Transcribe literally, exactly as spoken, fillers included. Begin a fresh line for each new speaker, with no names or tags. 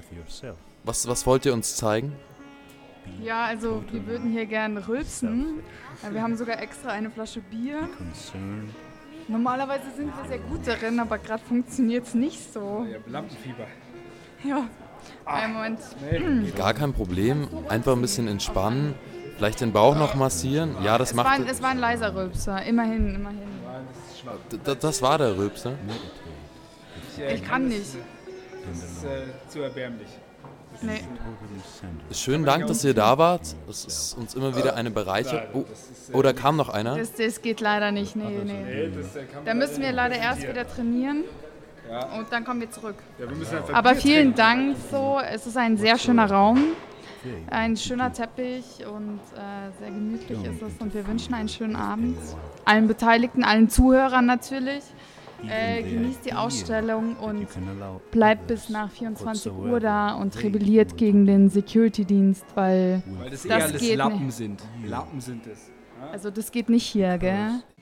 Was, was wollt ihr uns zeigen?
Ja, also wir würden hier gerne rülpsen. Wir haben sogar extra eine Flasche Bier. Normalerweise sind wir sehr gut darin, aber gerade funktioniert es nicht so.
Ja, Lampenfieber.
Ja, einen Moment.
Gar kein Problem. Einfach ein bisschen entspannen. Vielleicht den Bauch noch massieren. Ja, das
Es
macht...
war, ein- es war ein leiser Rülpser, immerhin, immerhin.
D- d- das war der Rülpser.
äh,
Ich kann nicht.
Das ist äh, zu erbärmlich.
Nee.
Schönen Dank, dass ihr da wart. Das ist uns immer wieder eine Bereicherung. Oh, oh, da kam noch einer.
Das, das geht leider nicht, nee, nee.
Nee, das, äh, kann man
Da müssen wir leider erst
improvisieren.
wieder trainieren
Ja.
und dann kommen wir zurück.
Ja, wir müssen einfach
Aber
Bier
vielen
trinken.
Dank, so, es ist ein sehr schöner Raum, ein schöner Teppich und äh, sehr gemütlich ist es und wir wünschen einen schönen Abend. Allen Beteiligten, allen Zuhörern natürlich. Äh, genießt die Ausstellung und bleibt bis nach vierundzwanzig Uhr da und rebelliert gegen den Security-Dienst, weil
Weil das, eh
das
alles
geht
Lappen
nicht.
sind. Lappen sind es. Ja?
Also das geht nicht hier, gell?